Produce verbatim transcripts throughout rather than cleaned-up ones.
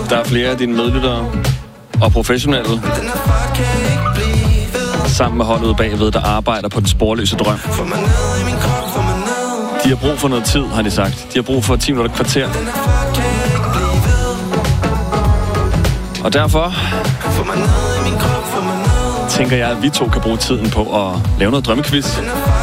Der er flere af dine medlyttere og professionelle sammen med holdet bagved, der arbejder på den sporløse drøm. De har brug for noget tid, har de sagt. De har brug for ti minutter kvarter. Og derfor tænker jeg, at vi to kan bruge tiden på at lave noget drømmequiz.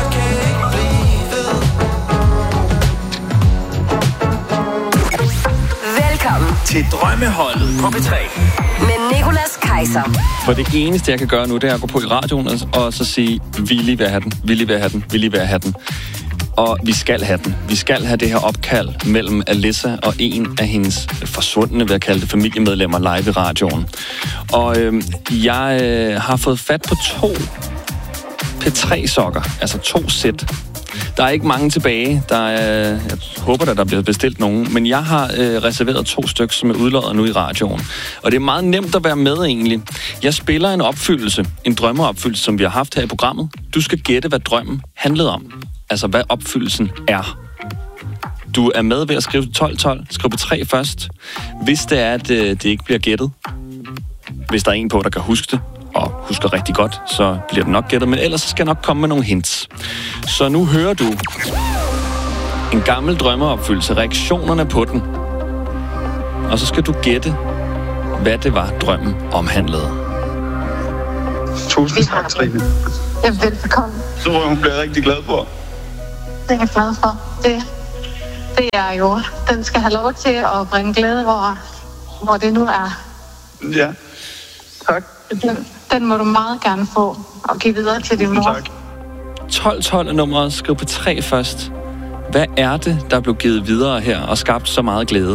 Velkommen til Drømmeholdet på P tre. Med Nicolas Kaiser. For det eneste, jeg kan gøre nu, det er at gå på i radioen og så sige, vi lige vil have den, vi lige vil have den, vi lige vil have den. Og vi skal have den. Vi skal have det her opkald mellem Alissa og en af hendes forsvundne, vil jeg kalde det, familiemedlemmer live i radioen. Og øh, jeg øh, har fået fat på to P tre sokker, altså to sæt. Der er ikke mange tilbage. Der er, jeg håber, at der bliver bestilt nogen. Men jeg har øh, reserveret to stykker, som er udloddet nu i radioen. Og det er meget nemt at være med, egentlig. Jeg spiller en opfyldelse, en drømmeopfyldelse, som vi har haft her i programmet. Du skal gætte, hvad drømmen handlede om. Altså, hvad opfyldelsen er. Du er med ved at skrive tolv tolv. Skriv på tre først. Hvis det er, at øh, det ikke bliver gættet. Hvis der er en på, der kan huske det, og husker rigtig godt, så bliver det nok gættet. Men ellers skal jeg nok komme med nogle hints. Så nu hører du en gammel drømmeopfyldelse, reaktionerne på den. Og så skal du gætte, hvad det var, drømmen omhandlede. Tusind tak, Trine. Ja, velbekomme. Så må hun blive rigtig glad for. Det er jeg glad for. Det, det er jo, den skal have lov til at bringe glæde, hvor, hvor det nu er. Ja, tak. Den, den må du meget gerne få og give videre til din mor. Tak. tolv tolv er nummeret. Skriv på tre først. Hvad er det, der blev givet videre her og skabt så meget glæde?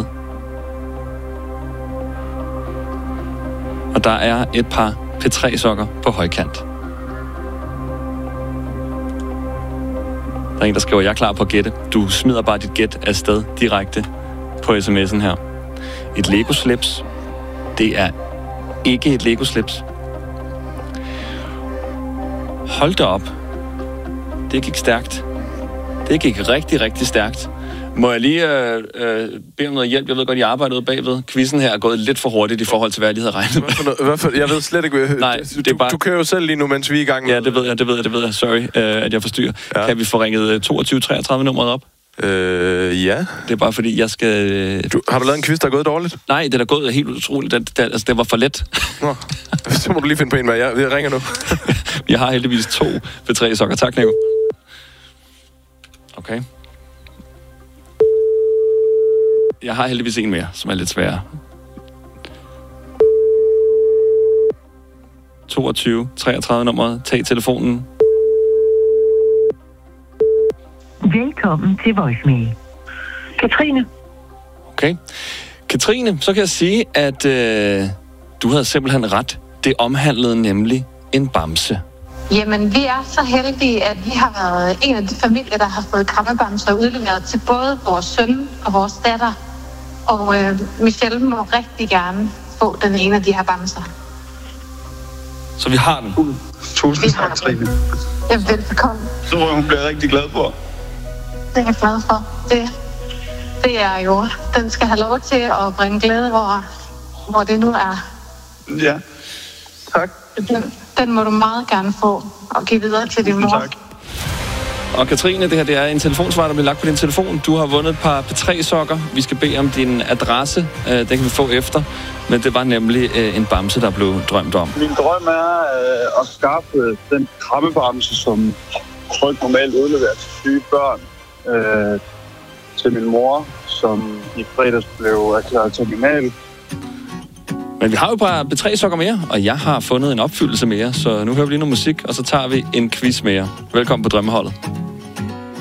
Og der er et par P tre sokker på højkant. Der er en, der skriver, jeg er klar på at gætte. Du smider bare dit gæt afsted direkte på sms'en her. Et Lego-slips. Det er ikke et Lego-slips. Hold da op. Det gik stærkt. Det gik rigtig, rigtig stærkt. Må jeg lige øh, øh, bede om noget hjælp? Jeg ved godt, I arbejder ude bagved. Quizzen her er gået lidt for hurtigt i forhold til, hvad jeg lige havde regnet med. Hvorfor? Jeg ved slet ikke... Nej, det er bare... Du, du kører jo selv lige nu, mens vi er i gang med... Ja, det ved jeg, det ved jeg, det ved jeg. Sorry, øh, at jeg forstyrrer. Ja. Kan vi få ringet toogtyve treogtredive nummeret op? Øh, ja. Det er bare fordi, jeg skal... Øh... Du, har du lavet en quiz, der er gået dårligt? Nej, det er da gået helt utroligt. Det, det, altså, det var for let. Nå, så må du lige finde på en, hvad jeg, jeg ringer nu. Jeg har heldigvis to P tre sokker. Tak, Nico. Okay. Jeg har heldigvis en mere, som er lidt sværere. toogtyve treogtredive nummeret. Tag telefonen. Velkommen til voicemail. Katrine. Okay. Katrine, så kan jeg sige, at øh, du havde simpelthen ret. Det omhandlede nemlig en bamse. Jamen, vi er så heldige, at vi har været en af de familier, der har fået krammebamser udleveret til både vores søn og vores datter. Og øh, Michelle må rigtig gerne få den ene af de her bamser. Så vi har den. Tusind tak, Trine. Ja, velbekomme. Så må hun blive rigtig glad for. Det er jeg glad for. Det, det er jo, den skal have lov til at bringe glæde, hvor, hvor det nu er. Ja, tak. Den, den må du meget gerne få og give videre til din mor. Tak. Og Katrine, det her det er en telefonsvar, der bliver lagt på din telefon. Du har vundet et par P tre sokker. Vi skal bede om din adresse. Den kan vi få efter. Men det var nemlig en bamse, der blev drømt om. Min drøm er øh, at skaffe den krammebamse, som folk normalt udleverer til syge børn, øh, til min mor, som i fredags blev erklæret terminal. Men vi har jo bare P tre sokker mere, og jeg har fundet en opfyldelse mere. Så nu hører vi lige noget musik, og så tager vi en quiz mere. Velkommen på Drømmeholdet.